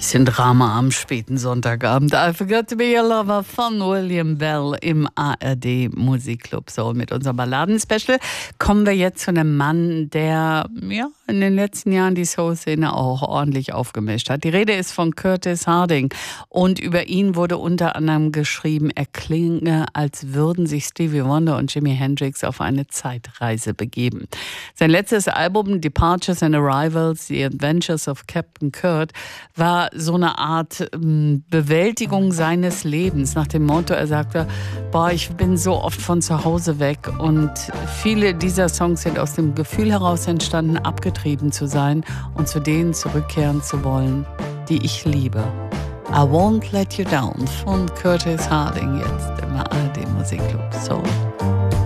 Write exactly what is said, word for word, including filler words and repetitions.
Bisschen Drama am späten Sonntagabend. I Forgot to Be Your Lover von William Bell im A R D Musikclub Soul. Mit unserem Balladen-Special kommen wir jetzt zu einem Mann, der ja in den letzten Jahren die Soul-Szene auch ordentlich aufgemischt hat. Die Rede ist von Curtis Harding und über ihn wurde unter anderem geschrieben, er klinge, als würden sich Stevie Wonder und Jimi Hendrix auf eine Zeitreise begeben. Sein letztes Album Departures and Arrivals, The Adventures of Captain Kurt, war so eine Art ähm, Bewältigung seines Lebens. Nach dem Motto, er sagte, boah, ich bin so oft von zu Hause weg und viele dieser Songs sind aus dem Gefühl heraus entstanden, abgetrieben zu sein und zu denen zurückkehren zu wollen, die ich liebe. I Won't Let You Down von Curtis Harding jetzt im A R D Musikclub Soul.